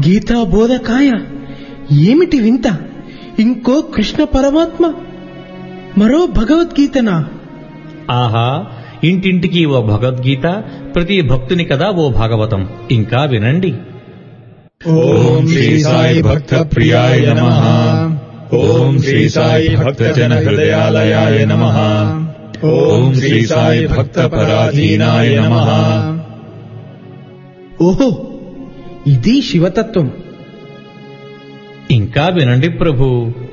గీతా బోధకాయ, ఏమిటి వింత! ఇంకో కృష్ణ పరమాత్మ, మరో భగవద్గీతనా? ఆహా, ఇంటింటికి ఓ భగవద్గీత, ప్రతి భక్తుని కదా ఓ భాగవతం. ఇంకా వినండి. ఓం శ్రీ సాయి భక్త ప్రియాయ నమః. ఓం శ్రీ సాయి భక్త జన హృదయాలయాయ నమః. ఓం శ్రీ సాయి భక్త పరాధీనాయ నమః. ఓహో, ఇది శివతత్వం. ఇంకా వినండి ప్రభు.